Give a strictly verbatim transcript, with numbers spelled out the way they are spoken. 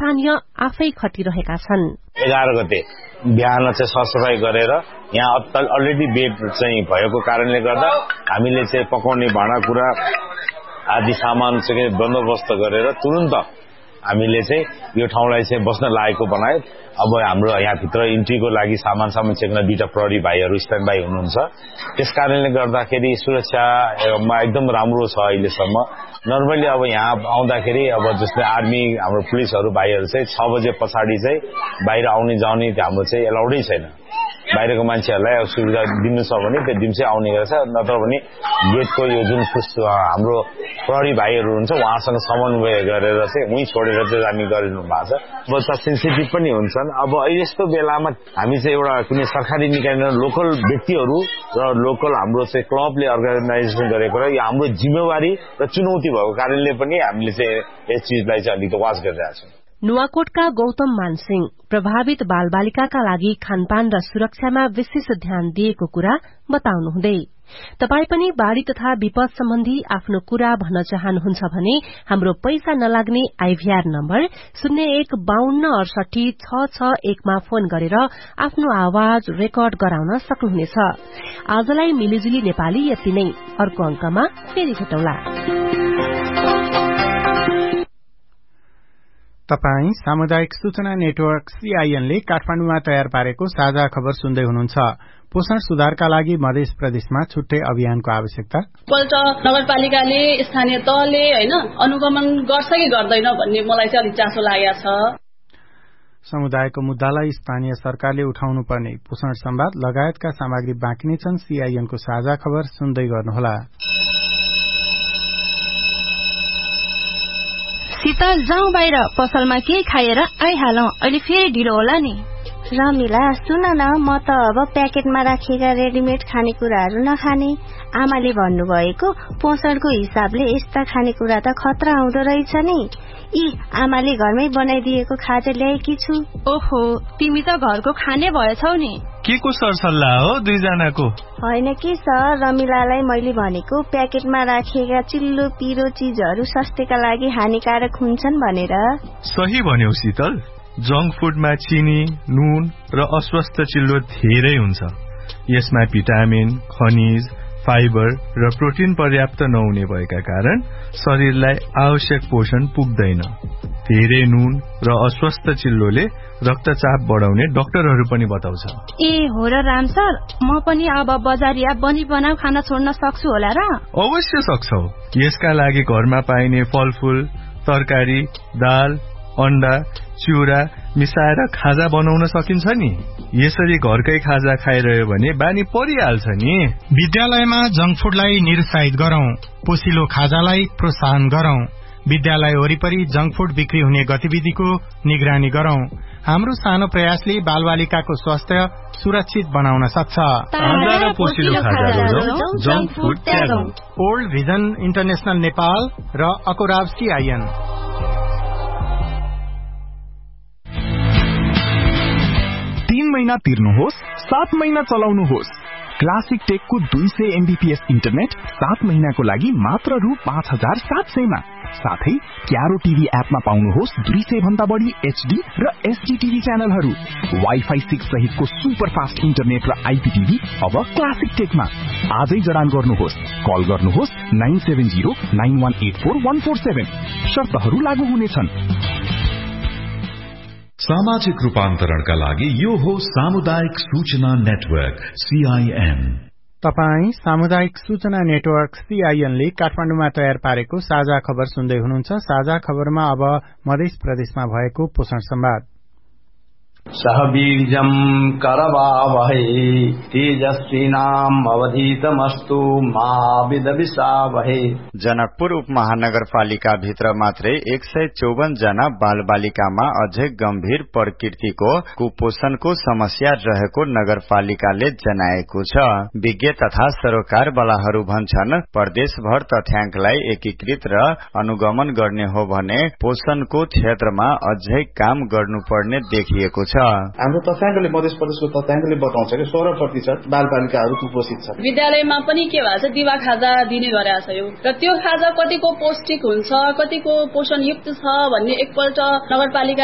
स्थानीय आफै खटिरहेका छन्। एघार गते बिहान चाहिँ सरसफाई गरेर यहाँ अलरेडी बेड चाहिँ भएको कारणले गर्दा हामीले चाहिँ पकाउने भाँडाकुँडा आदि सामान चाहिँ बन्दोबस्त गरेर तुरुन्त हामीले चाहिँ यो ठाउँलाई चाहिँ बस्न लागेको बनायो। अब हाम्रो यहाँभित्र इन्ट्रीको लागि सामान सामान चेक्न दुईटा प्रहरी भाइहरू स्ट्यान्ड बाई हुनुहुन्छ। त्यस कारणले गर्दाखेरि सुरक्षामा एकदम राम्रो छ अहिलेसम्म। नर्मली अब यहाँ आउँदाखेरि अब जस्तै आर्मी हाम्रो पुलिसहरू भाइहरू चाहिँ छ बजे पछाडि चाहिँ बाहिर आउने जाने हाम्रो चाहिँ एलाउडै छैन। बाहिरको मान्छेहरूलाई अब सुविधा दिनु छ भने त्यो दिन चाहिँ आउने गर्छ, नत्र भने गेटको यो जुन हाम्रो प्रहरी भाइहरू हुन्छ उहाँसँग समन्वय गरेर चाहिँ उहीँ छोडेर चाहिँ जाने गरिनु भएको छ। बच्चा सेन्सिटिभ पनि हुन्छन्। अब यस्तो बेलामा हामी चाहिँ एउटा कुनै सरकारी निकाय लोकल व्यक्तिहरू र लोकल हाम्रो चाहिँ क्लबले अर्गनाइजेसन गरेको र यो हाम्रो जिम्मेवारी र चुनौती भएको कारणले पनि हामीले चाहिँ यस चिजलाई चाहिँ अलिकति वाच गरिरहेका छौँ। नुवाकोटका गौतम मानसिंह प्रभावित बालबालिकाका लागि खानपान र सुरक्षामा विशेष ध्यान दिएको कुरा बताउनुहुँदै तपाई पनि बाढ़ी तथा विपद सम्बन्धी आफ्नो कुरा भन्न चाहनुहुन्छ भने हाम्रो पैसा नलाग्ने आईभीआर नम्बर शून्य एक बाहन्न अडसठी छ छ एकमा फोन गरेर आफ्नो आवाज रेकर्ड गराउन सक्नुहुनेछ। आजलाई मिलिजुली नेपाली यति नै। अर्को अंकमा फेरि भेटौँला। तपाई सामुदायिक सूचना नेटवर्क सीआईएन ले काठमाडौँमा तयार पारेको साझा खबर सुन्दै हुनुहुन्छ। पोषण सुधारका लागि मध्य प्रदेशमा छुट्टै अभियानको आवश्यकता। पल्ट नगरपालिकाले स्थानीय तहले हैन अनुगमन गर्छ कि गर्दैन भन्ने मलाई चाहिँ अलि चासो लागेको छ। समुदायको मुद्दालाई स्थानीय सरकारले उठाउनु पर्ने पोषण संवाद लगायतका सामग्री बाँकी नै छन्। सीआईएनको साझा खबर सुन्दै गर्नुहोला। शीतल जाउँ बाहिर पसलमा के खाएर आइहालौं, अहिले फेरि ढिलो होला नि। रमिला सुन न, म त अब प्याकेटमा राखिएका रेडिमेड खानेकुराहरू नखाने। आमाले भन्नुभएको पोषणको हिसाबले यस्ता खानेकुरा त खतरा हुँदो रहेछ नि। यी आमाले घरमै बनाइदिएको खाजा ल्याएकी छु। ओहो, तिमी त घरको खाने भएछौ नि। के को सरसल्लाह हो दुईजनाको? होइन के सर, रमिलालाई मैले भनेको प्याकेटमा राखिएका चिल्लो पिरो चीजहरू स्वास्थ्यका लागि हानिकारक हुन्छन् भनेर। सही भन्यौ शीतल। जंक फूडमा चिनी, नुन र अस्वस्थ चिल्लो धेरै हुन्छ। यसमा भिटामिन, खनिज, फाइबर र प्रोटिन पर्याप्त नहुने भएका कारण शरीरलाई आवश्यक पोषण पुग्दैन। धेरै नुन र अस्वस्थ चिल्लोले रक्तचाप बढाउने डाक्टरहरू पनि बताउँछ। ए हो र राम सर, म पनि अब बजारिया बनी बनाऊ खाना छोड्न सक्छु होला र? अवश्य सक्छौ। यसका लागि घरमा पाइने फलफूल, तरकारी, दाल, अण्डा, चिउरा मिसाएर खाजा बनाउन सकिन्छ नि। यसरी घरकै खाजा खाइरह्यो भने बानी परिहाल्छ नि। विद्यालयमा जंक फूडलाई निरुत्साहित गरौं, पोसिलो खाजालाई प्रोत्साहन गरौं। विद्यालय वरिपरि जंक फूड बिक्री हुने गतिविधिको निगरानी गरौं। हाम्रो सानो प्रयासले बालबालिकाको स्वास्थ्य सुरक्षित बनाउन सक्छ। ओल्ड भिजन इन्टरनेशनल नेपाल र अकोराब सीआईएन। तीन महिना तिर्नुहोस्, सात महिना चलाउनुहोस्। क्लासिक टेकको दुई सय एमबीपीएस इन्टरनेट सात महिनाको लागि मात्र रु पाँच हजार सात सयमा। साथै क्यारो टिभी एपमा पाउनुहोस् दुई सय भन्दा बढी एचडी र एसडी टिभी च्यानलहरू। वाइफाई सिक्स सहितको सुपर फास्ट इन्टरनेट र आइपीटिभी अब क्लासिक टेकमा। आजै जडान गर्नुहोस्। कल गर्नुहोस् nine seven zero nine one eight four one four seven. शर्तहरू लागू हुनेछन्। सामाजिक रूपान्तरणका लागि यो हो सामुदायिक सूचना नेटवर्क सीआईएन। तपाई सामुदायिक सूचना नेटवर्क सीआईएन ले काठमाडौँमा तयार पारेको साझा खबर सुन्दै हुनुहुन्छ। साझा खबरमा अब मध्य प्रदेशमा भएको पोषण संवाद। सहबीर्जं करवावहै तेजस्विनाम अवधीतमस्तु मा विद्विषावहै। जनकपुर उपमहानगरपालिका भित्र मात्रै एक सय चौवन जना बाल बालिकामा अझै गम्भीर प्रकृतिको कुपोषणको समस्या रहेको नगरपालिकाले जनाएको छ। विज्ञ तथा सरोकार वालाहरू भन्छन् प्रदेशभर तथ्याङ्कलाई एकीकृत र अनुगमन गर्ने हो भने पोषणको क्षेत्रमा अझै काम गर्नुपर्ने देखिएको छ। हाम्रो तथ्याङ्कले मध्य प्रदेशको तथ्याङ्कले बताउँछ कि सोह्र प्रतिशत बाल बालिकाहरू कुपोषित छन्। विद्यालयमा पनि के भएको छ, दिवा खाजा दिने गरेको छ यो, र त्यो खाजा कतिको पौष्टिक हुन्छ, कतिको पोषणयुक्त छ भन्ने एकपल्ट नगरपालिका